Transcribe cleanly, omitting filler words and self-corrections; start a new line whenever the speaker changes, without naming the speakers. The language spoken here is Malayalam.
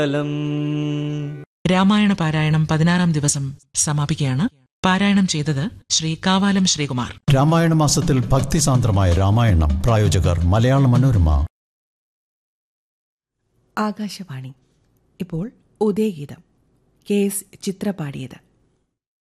രാമായണ പാരായണം 16-ാം ദിവസം സമാപിക്കുകയാണ്. പാരായണം ചെയ്തത് ശ്രീ കാവാലം ശ്രീകുമാർ.
രാമായണ മാസത്തിൽ ഭക്തിസാന്ദ്രമായ രാമായണം. പ്രായോജകർ മലയാള മനോരമ.
ആകാശവാണി. ഇപ്പോൾ ഉദയഗീതം. KS ചിത്ര പാടിയത്.